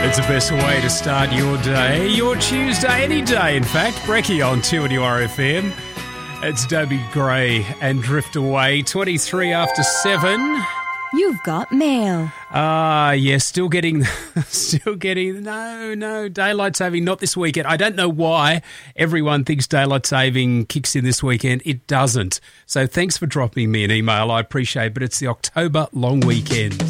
It's the best way to start your day, your Tuesday, any day, in fact. Brekkie on 2NURFM. It's Debbie Gray and Drift Away, 23 after 7. You've got mail. Yes, still getting, no, daylight saving, not this weekend. I don't know why everyone thinks daylight saving kicks in this weekend. It doesn't. So thanks for dropping me an email. I appreciate it, but it's the October long weekend.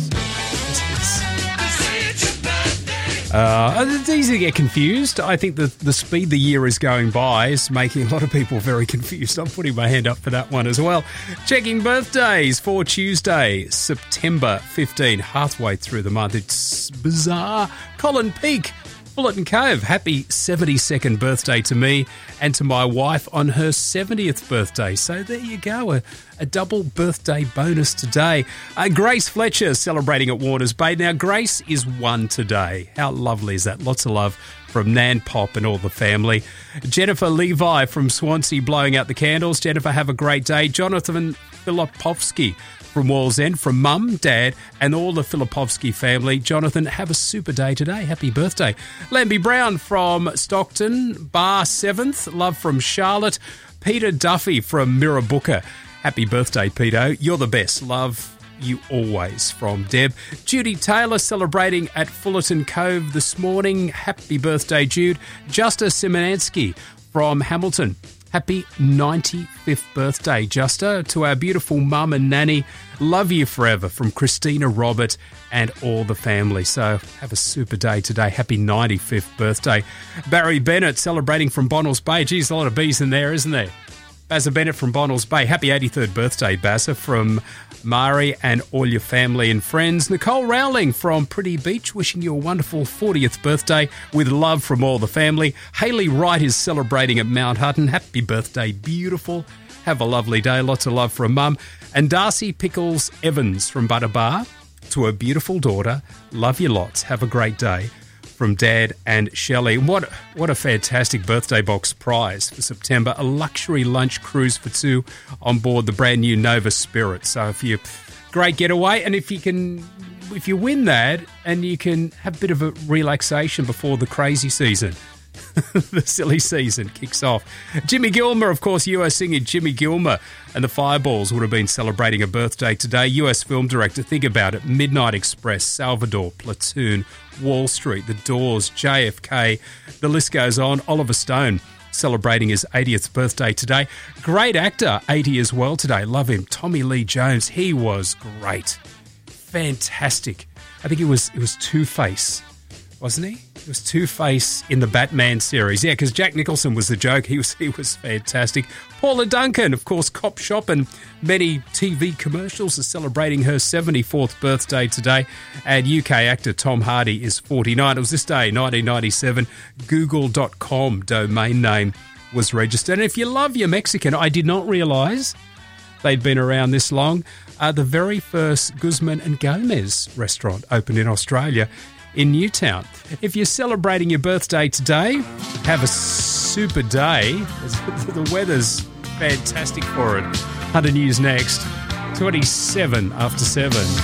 It's easy to get confused. I think the speed the year is going by is making a lot of people very confused. I'm putting my hand up for that one as well. Checking birthdays for Tuesday, September 15, halfway through the month. It's bizarre. Colin Peake, Fullerton Cove. Happy 72nd birthday to me and to my wife on her 70th birthday. So there you go, a double birthday bonus today. Grace Fletcher celebrating at Warners Bay. Now, Grace is 1 today. How lovely is that? Lots of love from Nan Pop and all the family. Jennifer Levi from Swansea blowing out the candles. Jennifer, have a great day. Jonathan Filipovsky from Wallsend, from Mum, Dad, and all the Filipovsky family. Jonathan, have a super day today. Happy birthday. Lambie Brown from Stockton, Bar 7th. Love from Charlotte. Peter Duffy from Mirrabooka. Happy birthday, Peter. You're the best. Love you always, from Deb. Judy Taylor celebrating at Fullerton Cove this morning. Happy birthday, Jude. Justa Simonansky from Hamilton. Happy 95th birthday, Justa, to our beautiful mum and nanny. Love you forever, from Christina Robert and all the family. So have a super day today. Happy 95th birthday. Barry Bennett celebrating from Bonnells Bay. Geez, a lot of B's in there, isn't there? Bazza Bennett from Bonnells Bay. Happy 83rd birthday, Bazza, from Mari and all your family and friends. Nicole Rowling from Pretty Beach, wishing you a wonderful 40th birthday with love from all the family. Hayley Wright is celebrating at Mount Hutton. Happy birthday, beautiful. Have a lovely day. Lots of love from Mum. And Darcy Pickles Evans from Butterbar, to her beautiful daughter. Love you lots. Have a great day. From Dad and Shelley. What a fantastic birthday box prize for September. A luxury lunch cruise for 2 on board the brand new Nova Spirit. So great getaway. And if you win that, and you can have a bit of a relaxation before the crazy season. The silly season kicks off. Jimmy Gilmer, of course, US singer Jimmy Gilmer and the Fireballs would have been celebrating a birthday today. US film director, think about it. Midnight Express, Salvador, Platoon, Wall Street, The Doors, JFK, the list goes on. Oliver Stone celebrating his 80th birthday today. Great actor, 80 as well today. Love him. Tommy Lee Jones, he was great. Fantastic. I think it was Two-Face, wasn't he? It was Two-Face in the Batman series. Yeah, because Jack Nicholson was the joke. He was fantastic. Paula Duncan, of course, Cop Shop and many TV commercials, are celebrating her 74th birthday today. And UK actor Tom Hardy is 49. It was this day, 1997. Google.com domain name was registered. And if you love your Mexican, I did not realise they'd been around this long. The very first Guzman and Gomez restaurant opened in Australia, in Newtown. If you're celebrating your birthday today, have a super day. The weather's fantastic for it. Hunter News next, 27 after 7.